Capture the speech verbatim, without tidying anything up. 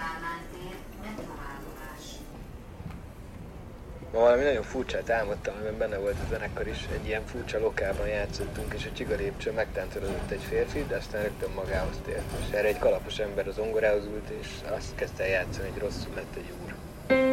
Ma valami nagyon furcsát álmodtam, amiben benne volt a zenekar is. Egy ilyen furcsa lokálban játszottunk, és a csiga lépcső megtántorodott egy férfi, de aztán rögtön magához tért. És erre egy kalapos ember az zongorához ült, és azt kezdte el játszani, hogy rosszul lett egy úr.